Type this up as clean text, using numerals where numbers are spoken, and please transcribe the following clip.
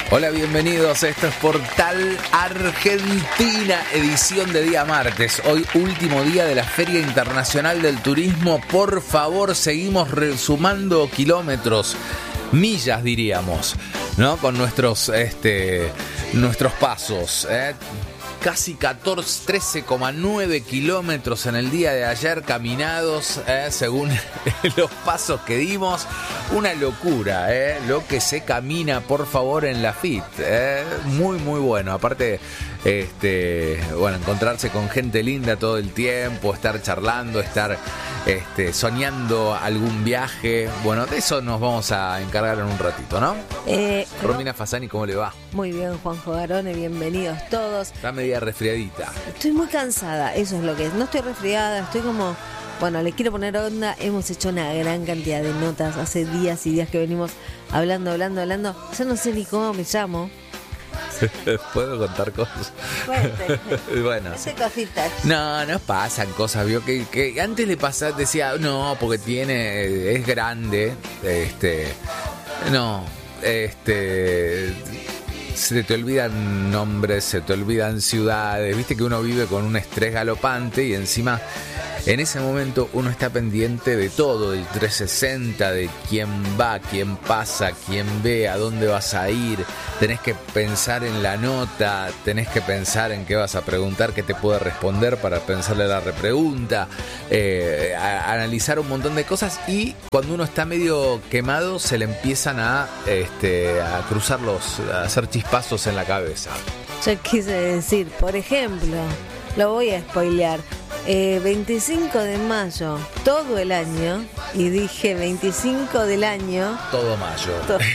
Hola, bienvenidos. Esto es Portal Argentina, edición de día martes. Hoy, último día de la Feria Internacional del Turismo. Por favor, seguimos sumando kilómetros, millas diríamos, ¿no? Con nuestros pasos, Casi 13,9 kilómetros en el día de ayer caminados, según los pasos que dimos. Una locura, lo que se camina, por favor, en la FIT. Muy, muy bueno. Aparte, encontrarse con gente linda todo el tiempo, estar charlando, estar soñando algún viaje. Bueno, de eso nos vamos a encargar en un ratito, ¿no? Romina Fasani, ¿cómo le va? Muy bien, Juanjo Garone, bienvenidos todos. Está media resfriadita. Estoy muy cansada, eso es lo que es. No estoy resfriada, estoy como... Bueno, le quiero poner onda. Hemos hecho una gran cantidad de notas. Hace días y días que venimos hablando. Yo no sé ni cómo me llamo. ¿Puedo contar cosas? Bueno, sí. Cositas. No pasan cosas. Vio que antes le pasaba, decía, no, porque es grande. Se te olvidan nombres, se te olvidan ciudades. Viste que uno vive con un estrés galopante y encima en ese momento uno está pendiente de todo, del 360, de quién va, quién pasa, quién ve, a dónde vas a ir. Tenés que pensar en la nota, tenés que pensar en qué vas a preguntar, qué te puede responder para pensarle la repregunta, analizar un montón de cosas, y cuando uno está medio quemado se le empiezan a cruzar a hacer chispazos en la cabeza. Yo quise decir, por ejemplo, lo voy a spoilear, 25 de mayo, todo el año, y dije 25 del año. Todo mayo.